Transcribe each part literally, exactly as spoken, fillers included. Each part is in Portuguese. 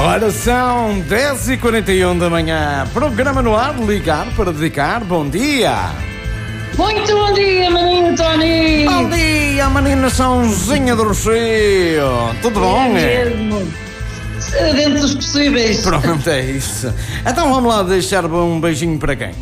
Ora, são dez e quarenta e um da manhã. Programa no ar, ligar para dedicar. Bom dia. Muito bom dia, menino Tony. Bom dia, menina Sãozinha do Rocio. Tudo bom? É mesmo. Dentro dos possíveis. Pronto, é isso. Então vamos lá deixar um beijinho para quem?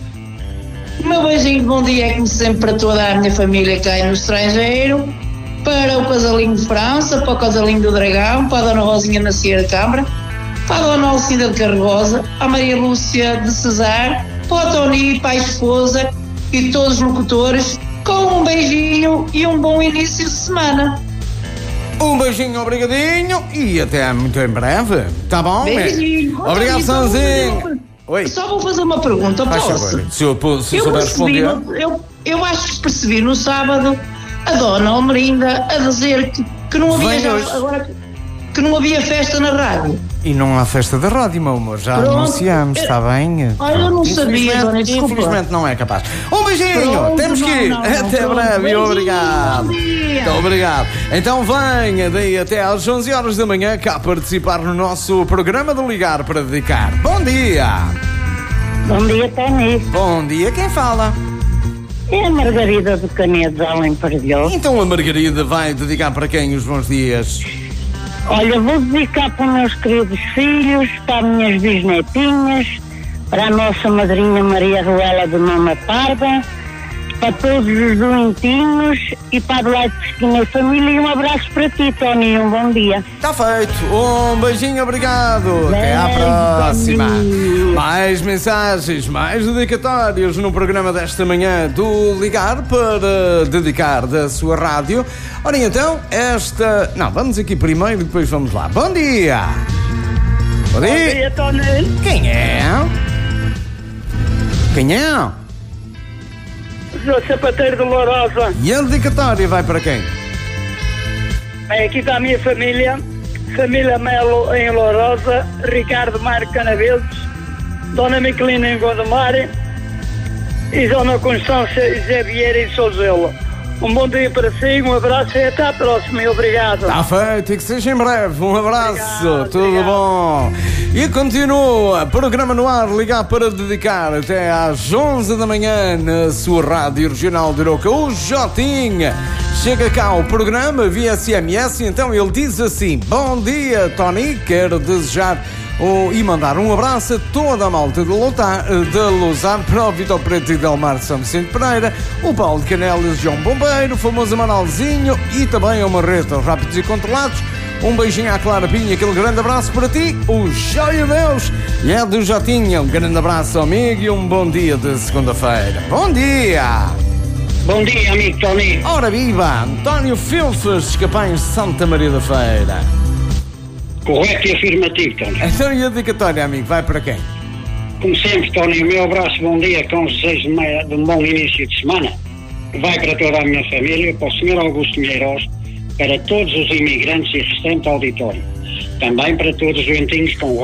O meu beijinho de bom dia é, como sempre, para toda a minha família que aí no estrangeiro, para o casalinho de França, para o casalinho do Dragão, para a Dona Rosinha na Sierra Câmara, para a Dona Alcida de Carregosa, a Maria Lúcia de Cesar, para o Tony, para a esposa e todos os locutores, com um beijinho e um bom início de semana. Um beijinho, obrigadinho e até muito em breve. Tá bom? Beijinho. Obrigado, Sãozinho. Oi. Só vou fazer uma pergunta, Faz posso? favor. Se eu, se eu Eu souber percebi, responder. no- eu, eu acho que percebi no sábado a Dona Almerinda a dizer que, que não havia Vem já- hoje. agora que não havia festa na rádio. E não há festa da rádio, meu amor. Já Pronto. anunciamos, está bem? Olha, eu não sabia, Infelizmente- Dona, desculpa. Infelizmente não é capaz. Um beijinho, Pronto, temos que ir. não, não, não, Até pronto. breve, Beijinho, obrigado. bom dia. Muito obrigado. Então venha daí até às onze horas da manhã cá participar no nosso programa de Ligar para Dedicar. Bom dia. Bom dia, Tony. Bom dia, quem fala? É a Margarida do Canedo, Além Perdeu. Então a Margarida vai dedicar para quem os bons dias? Olha, vou dedicar para os meus queridos filhos, para as minhas bisnetinhas, para a nossa madrinha Maria Ruela de Mama Parda, para todos os doentinhos e para a Adelaide Pesquina e família. E um abraço para ti, Tony, um bom dia. Está feito. Um beijinho, obrigado. Até à Beijo, próxima. Tony. Mais mensagens, mais dedicatórios no programa desta manhã do Ligar para Dedicar da sua rádio. Ora então, esta... Não, vamos aqui primeiro e depois vamos lá. Bom dia. Bom dia. Tony. Quem é? Quem é? Sou sapateiro de Lourosa. E a dedicatória vai para quem? É aqui está a minha família, família Melo em Lourosa, Ricardo Mário Canaveses, Dona Miquelina em Gondomar e Dona Constância e Zé Vieira em Souzelo. Um bom dia para si, um abraço e até à próxima e obrigado. Está feito e que seja em breve. Um abraço, Obrigado, tudo obrigado. bom. E continua, programa no ar, ligar para dedicar até às onze da manhã na sua rádio regional de Aroca, o Jotinha. Chega cá o programa via S M S e então ele diz assim: bom dia, Tony, quero desejar oh, e mandar um abraço a toda a malta de Lotar, de Lousar, para o Vitor Preto e Delmar São Vicente Pereira, o Paulo de Canelas, João Bombeiro, o famoso Manalzinho e também a Marreta, Rápidos e Controlados. Um beijinho à Clara Pinha, aquele grande abraço para ti, o Joia Deus, e é do Jotinha, um grande abraço amigo e um bom dia de segunda-feira. Bom dia! Bom dia, amigo Tony. Ora viva, António Filfas, de Capães de Santa Maria da Feira. Correto e afirmativo, Tony. Então e a dedicatória, amigo, vai para quem? Como sempre, Tony, o meu abraço, bom dia, com os desejos de, meia, de um bom início de semana. Vai para toda a minha família, para o senhor Augusto Milheiros, para todos os imigrantes e restante auditório. Também para todos os doentinhos com